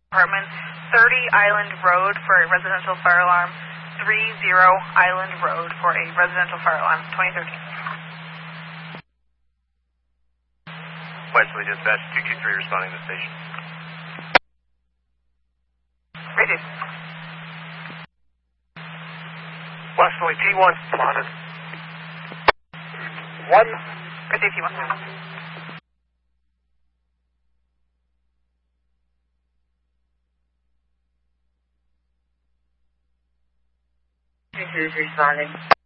Department, 30 Island Road for a residential fire alarm, 30 Island Road for a residential fire alarm, 2013. Wesley Dispatch 223 responding to the station. Rated. Wesley T1 spotted. 1. Rated T1. Responding.